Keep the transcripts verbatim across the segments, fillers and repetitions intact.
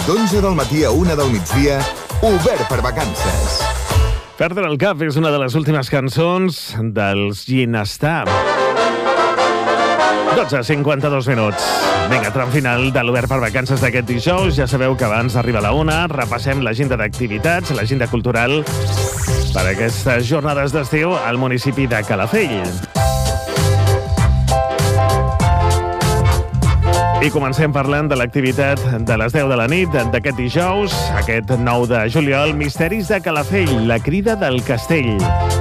d'onze del matí a una del migdia, obert per vacances. Perdre el cap és una de les últimes cançons dels Ginestar. dotze cinquanta-dos minuts. Vinga, tram final de l'Obert per Vacances d'aquest dijous. Ja sabeu que abans d'arribar a la una repassem l'agenda d'activitats, l'agenda cultural per a aquestes jornades d'estiu al municipi de Calafell. I comencem parlant de l'activitat de les deu de la nit d'aquest dijous, aquest nou de juliol, Misteris de Calafell, la crida del castell.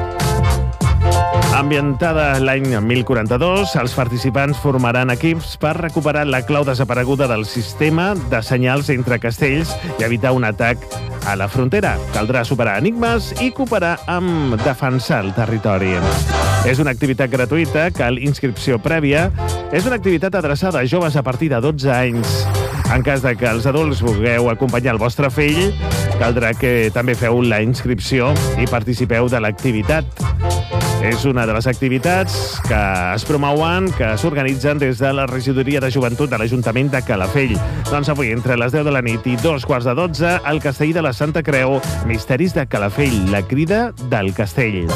Ambientada l'any mil quaranta-dos, els participants formaran equips per recuperar la clau desapareguda del sistema de senyals entre castells i evitar un atac a la frontera. Caldrà superar enigmes i cooperar amb defensar el territori. És una activitat gratuïta, cal inscripció prèvia. És una activitat adreçada a joves a partir de dotze anys. En cas de que els adults vulgueu acompanyar el vostre fill, caldrà que també feu la inscripció i participeu de l'activitat. És una de les activitats que es promouen, que s'organitzen des de la Regidoria de Joventut de l'Ajuntament de Calafell. Doncs avui, entre les deu de la nit i dos quarts de dotze, al Castell de la Santa Creu, Misteris de Calafell, la crida del castell.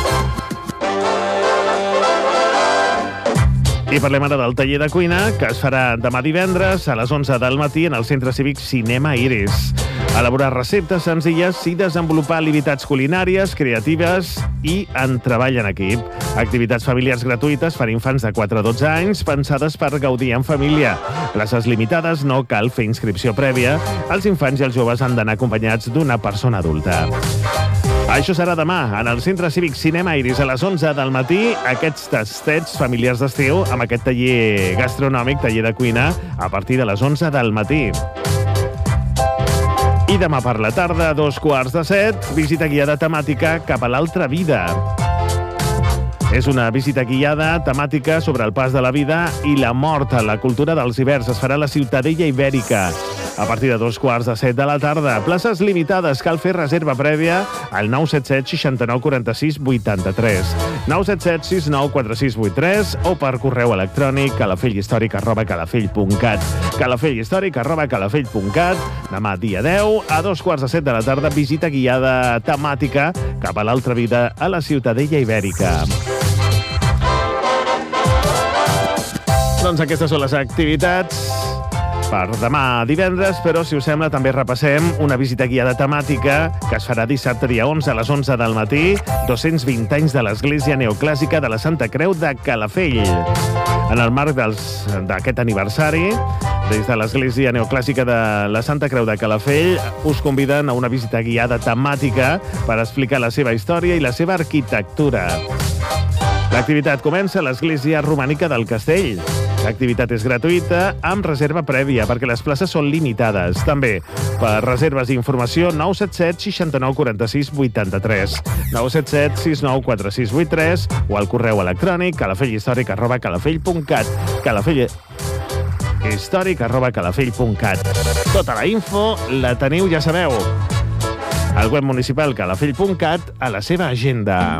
I parlem ara del taller de cuina, que es farà demà divendres a les onze del matí en el Centre Cívic Cinema Iris. Elaborar receptes senzilles i desenvolupar habilitats culinàries, creatives i en treball en equip. Activitats familiars gratuïtes per infants de quatre a dotze anys, pensades per gaudir en família. Places limitades, no cal fer inscripció prèvia. Els infants i els joves han d'anar acompanyats d'una persona adulta. Això serà demà, en el Centre Cívic Cinema Iris, a les onze del matí, aquests tastets familiars d'estiu amb aquest taller gastronòmic, taller de cuina, a partir de les onze del matí. I demà per la tarda, a dos quarts de set, visita guiada temàtica cap a l'altra vida. És una visita guiada temàtica sobre el pas de la vida i la mort a la cultura dels hiverns. Es farà a la Ciutadella Ibèrica. A partir de dos quarts de set de la tarda. Places limitades. Cal fer reserva prèvia al nou set set seixanta-nou quaranta-sis vuitanta-tres. nou set set sis nou quatre sis vuit tres o per correu electrònic calafellhistòric arroba calafell punt cat. calafellhistòric arroba calafell punt cat. Demà, dia deu, a dos quarts de set de la tarda, visita guiada temàtica cap a l'altra vida a la Ciutadella Ibèrica. Doncs aquestes són les activitats per demà divendres, però, si us sembla, també repassem una visita guiada temàtica que es farà dissabte, dia onze, a les onze del matí, dos-cents vint anys de l'Església Neoclàssica de la Santa Creu de Calafell. En el marc d'aquest aniversari, des de l'Església Neoclàssica de la Santa Creu de Calafell, us conviden a una visita guiada temàtica per explicar la seva història i la seva arquitectura. L'activitat comença a l'Església Romànica del Castell. L'activitat és gratuïta, amb reserva prèvia, perquè les places són limitades. També, per reserves i informació, nou set set seixanta-nou quaranta-sis vuitanta-tres, nou set set sis nou quatre sis vuit tres o al correu electrònic calafellhistòric arroba calafell punt cat. Calafell històric arroba calafell punt cat. Tota la info la teniu, ja sabeu, al web municipal calafell punt cat, a la seva agenda.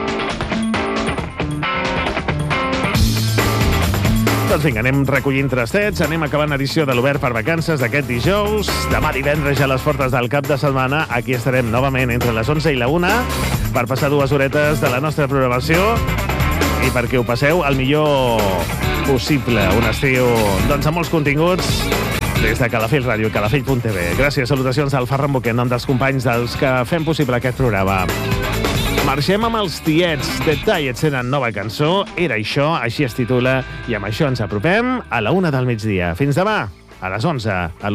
Doncs vinga, anem recollint trastets, anem acabant edició de l'Obert per Vacances d'aquest dijous. Demà divendres, ja a les portes del cap de setmana, aquí estarem novament entre les onze i la una per passar dues horetes de la nostra programació i perquè ho passeu el millor possible. Un estiu, doncs, amb molts continguts des de Calafell Ràdio, calafell punt tv. Gràcies, salutacions al Ferran Boquer, en nom dels companys dels que fem possible aquest programa. Marxem amb els Tiets. Detallets tenen nova cançó, Era això, així es titula, i amb això ens apropem a la una del migdia. Fins demà, a les onze, a